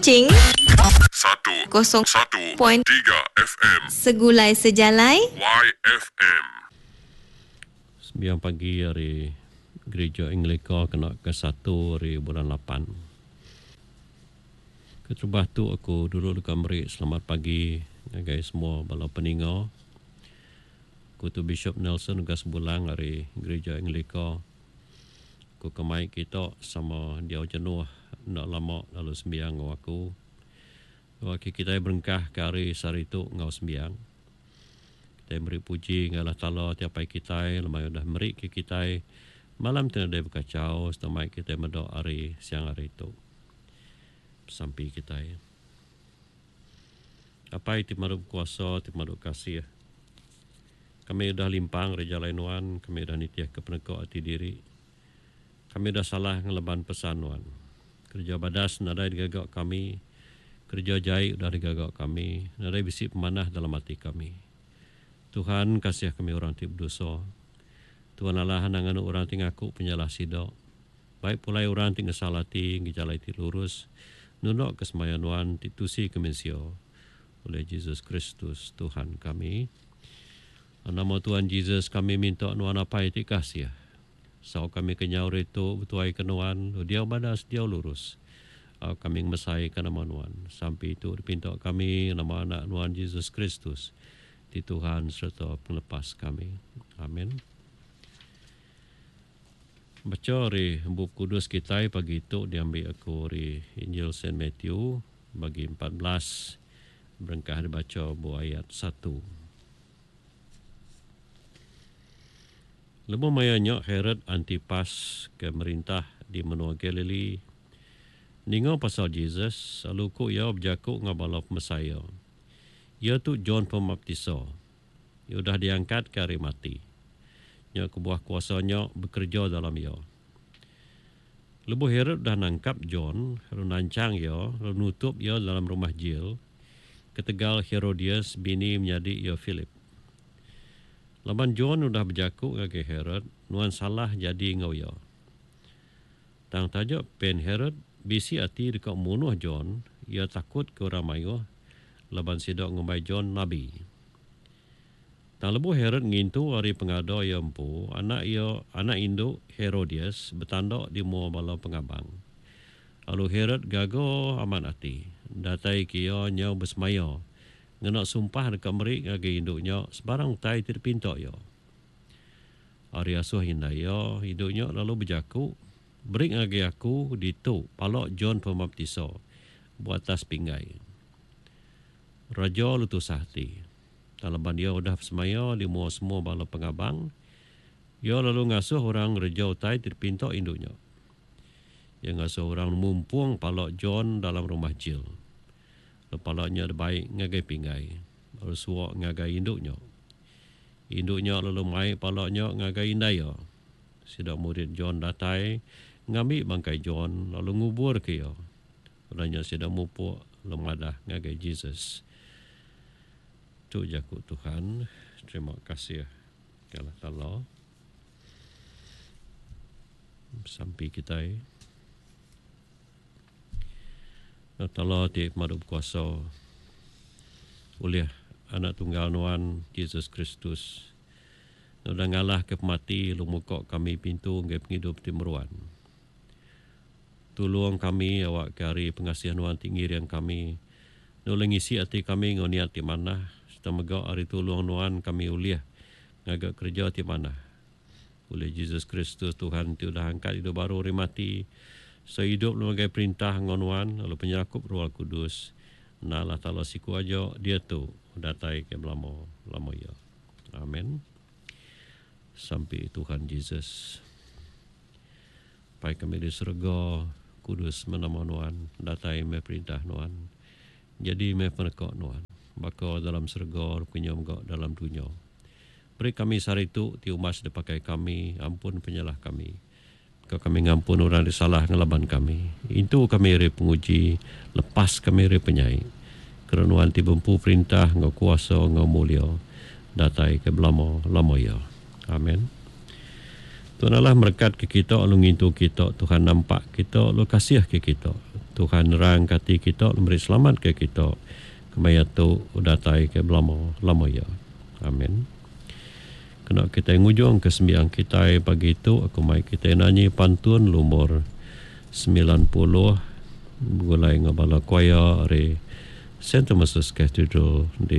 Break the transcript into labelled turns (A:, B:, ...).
A: Kuching
B: 101.3 FM
A: Segulai Sejalai
B: YFM.
C: 9 pagi hari Gereja Anglika kena ke-1 hari bulan 8. Keterubah tu aku duduk dekat merik. Selamat pagi guys semua bala peninga. Aku tu Bishop Nelson ugas bulang hari Gereja Anglika. Aku kemai kita sama dia jenuh nak lama lalu sembiang dengan aku. Wakil kita berengkah ke hari saritu ngau sembiang. Kita beri puji ngalah tala tiap pagi kita lemai dah meri ke kita malam tu ada berkacau setemai kita medok hari siang hari itu sampai kita apa itu marup kuasa itu marup kasih kami dah limpang reja lainuan kami dah nitiah ke penekok hati diri kami dah salah ngeleban pesanuan kerja badas nadai digagak kami kerja jahit dah digagak kami nadai bisi pemanah dalam hati kami. Tuhan kasih kami orang tip dosa. Tuhan Allah hanangan orang ting aku penyalah sidok. Baik pulai orang ting salati ngijalai ti lurus. Nunok kesemayanuan titusi kemensio oleh Yesus Kristus Tuhan kami. Nama Tuhan Yesus kami minta nuan apa itu kasih. Sau kami kenyau reto betuai kenuan dia badas dia lurus. Kami mesai kana manuan sampai itu dipinta kami nama anak nuan Yesus Kristus. Di Tuhan serta pelepas kami. Amin. Baca dari buku kudus kita pagi itu diambil aku dari Injil Saint Matthew bagi 14 berengkah dibaca buah ayat 1. Lemu mayanya Herod Antipas ke merintah di menua Galilea. Ningo pasal Jesus lalu ku ia berjakuk ngabalap Mesaya. Ia tu John Pembaptisa. Ia dah diangkat ke hari mati. Ia kebuah kuasanya bekerja dalam ia. Lebu Herod dah nangkap John, lalu nancang ia, lalu nutup ia dalam rumah jail. Ketegal Herodias bini menjadi ia Philip. Laban John sudah berjakuk ke Herod, nuan salah jadi ngau ia. Tang tajuk pen Herod bisi hati dekat munuh John, ia takut ke orang mayuh. Laban sidok ngumbai John Nabi. Tang lebu Herod ngintu hari pengada ia empu, anak induk Herodias bertandak di mua bala pengabang. Lalu Herod gago aman hati. Datai kia nyau bersemaya. Ngenak sumpah dekat merik ngagi induknya sebarang tai terpintak ia. Hari asuh hindai ia, induknya lalu berjakuk. Berik ngagi aku dituk palak John Pembaptisa buat atas pinggai. Raja lutus hati. Talaban dia udah semaya di mua semua bala pengabang. Ia lalu ngasuh orang raja utai terpintak induknya. Ia ngasuh orang mumpung palak John dalam rumah jail. Palaknya baik ngagai pinggai. Lalu suak ngagai induknya. Induknya lalu mai palaknya ngagai indaya. Sidak murid John datai ngambil bangkai John lalu ngubur ke ia. Orangnya sidak mupuk lemadah ngagai Jesus. Tu jakut Tuhan. Terima kasih Allah Ta'ala. Sampai kita Allah Ta'ala di madup kuasa oleh anak tunggal nuan Yesus Kristus. Udah ngalah ke mati lu mukok kami pintu ngai penghidup timuruan. Tolong kami awak kari pengasihan nuan tingirian kami. Nulung isi hati kami ngoniat di mana. Temegak hari tolong nuan kami uliah ngagak kerja di mana oleh Yesus Kristus Tuhan itu dah angkat hidup baru hari mati sehidup sebagai perintah ngonuan lalu penyerakup Roh Kudus nalah tala siku aja dia tu datai ke lama ya. Amin. Sampai Tuhan Yesus pai kami di surga kudus menama nuan datai me perintah nuan jadi me penekak nuan maka dalam surga punya megak dalam dunia. Beri kami sehari itu ti umas dipakai kami, ampun penyalah kami. Kau kami ngampun orang disalah ngelaban kami. Itu kami re penguji, lepas kami re penyai. Kerana ti bempu perintah ngau kuasa ngau mulia. Datai ke belamo lamo ya. Amin. Tuhan Allah berkat ke kita, lu ngintu kita, Tuhan nampak kita, lu kasih ke kita. Tuhan rang kati kita memberi selamat ke kita. Kemaya tu datai ke lama ya. Amin. Kena kita ngujung ke sembiang kita pagi itu aku mai kita nyanyi pantun lumur 90 gulai ngabala choir re St. Thomas's Cathedral di